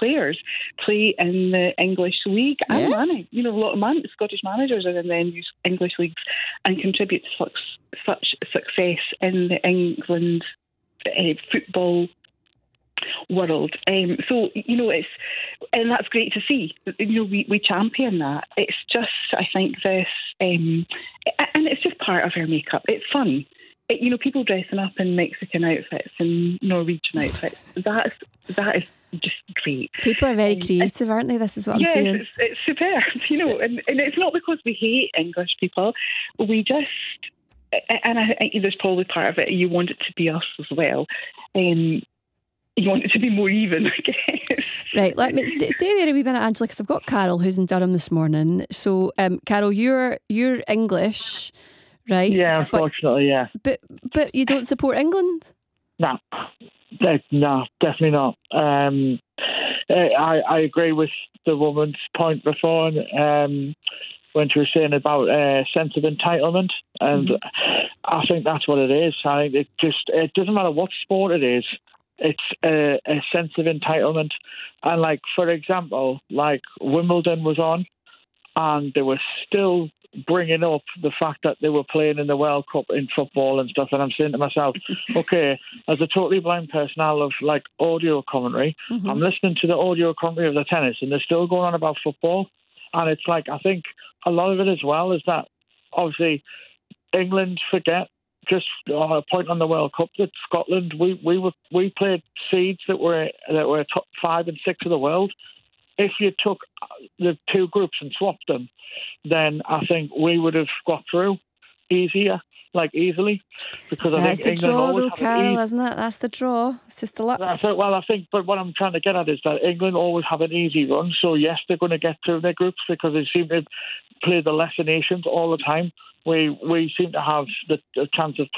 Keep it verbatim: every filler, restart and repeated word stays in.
players play in the English league and Yeah. manage. You know, a lot of man- Scottish managers are in the English leagues and contribute to such, such success in the England uh, football world. Um, so, you know, it's, and that's great to see. You know, we, we champion that. It's just, I think, this, um, and it's just part of our makeup. It's fun. It, you know, people dressing up in Mexican outfits and Norwegian outfits. That's, that is just great. People are very Um, creative, aren't they? This is what I'm yes, saying. it's, it's superb, you know, and, and it's not because we hate English people. We just, and I think there's probably part of it, you want it to be us as well. Um, you want it to be more even, I guess. Right, let me st- stay there a wee minute, Angela, because I've got Carol who's in Durham this morning. So, um, Carol, you're you're English, right? Yeah, unfortunately, yeah. But, but but you don't support England? No, de- no, definitely not. Um, I I agree with the woman's point before, um, when she was saying about a uh, sense of entitlement, and mm-hmm. I think that's what it is. I think it just it doesn't matter what sport it is. It's a, a sense of entitlement. And like, for example, like Wimbledon was on and they were still bringing up the fact that they were playing in the World Cup in football and stuff. And I'm saying to myself, okay, as a totally blind person, I love like audio commentary. Mm-hmm. I'm listening to the audio commentary of the tennis and they're still going on about football. And it's like, I think a lot of it as well is that obviously England forget, just on a point on the World Cup, that Scotland, we we were we played seeds that were that were top five and six of the world. If you took the two groups and swapped them, then I think we would have got through easier, like easily, because I That's think the England draw, always though, have Carol, an isn't it? That's the draw. It's just the luck. That's it. Well, I think, but what I'm trying to get at is that England always have an easy run. So yes, they're going to get through their groups because they seem to play the lesser nations all the time. We we seem to have the, the chance of